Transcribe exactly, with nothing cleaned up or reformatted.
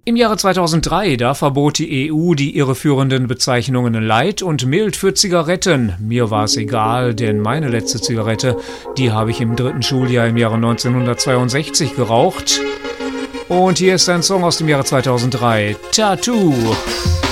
Im Jahre zweitausenddrei, da verbot die E U die irreführenden Bezeichnungen light und mild für Zigaretten. Mir war es egal, denn meine letzte Zigarette, die habe ich im dritten Schuljahr im Jahre neunzehnhundertzweiundsechzig geraucht. Und hier ist ein Song aus dem Jahre zweitausenddrei, Tattoo.